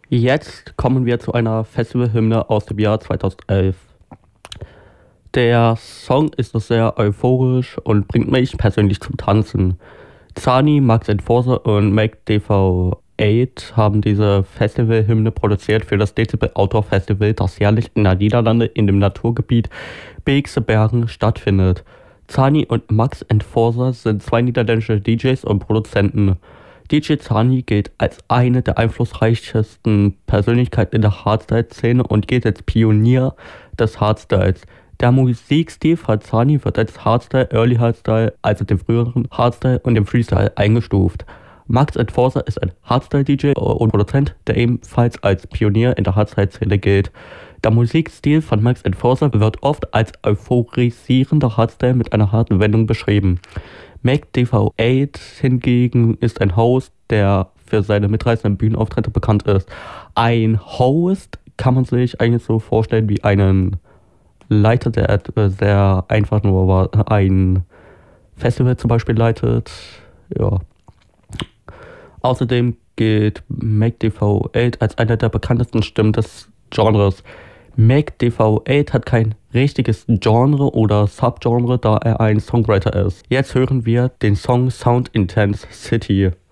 Jetzt kommen wir zu einer Festivalhymne aus dem Jahr 2011. Der Song ist noch sehr euphorisch und bringt mich persönlich zum Tanzen. Zani, Max Enforcer und Make DV8 haben diese Festivalhymne produziert für das Decibel Outdoor Festival, das jährlich in den Niederlanden in dem Naturgebiet Beekse Bergen stattfindet. Zani und Max Enforcer sind zwei niederländische DJs und Produzenten. DJ Zani gilt als eine der einflussreichsten Persönlichkeiten in der Hardstyle-Szene und gilt als Pionier des Hardstyles. Der Musikstil von Zani wird als Hardstyle, Early Hardstyle, also dem früheren Hardstyle und dem Freestyle eingestuft. Max Enforcer ist ein Hardstyle-DJ und Produzent, der ebenfalls als Pionier in der Hardstyle-Szene gilt. Der Musikstil von Max Enforcer wird oft als euphorisierender Hardstyle mit einer harten Wendung beschrieben. Mac DV8 hingegen ist ein Host, der für seine mitreißenden Bühnenauftritte bekannt ist. Ein Host kann man sich eigentlich so vorstellen wie einen Leiter, der sehr einfach nur ein Festival zum Beispiel leitet. Ja. Außerdem gilt Mac DV8 als einer der bekanntesten Stimmen des Genres. Mac DV8 hat kein richtiges Genre oder Subgenre, da er ein Songwriter ist. Jetzt hören wir den Song Sound Intense City.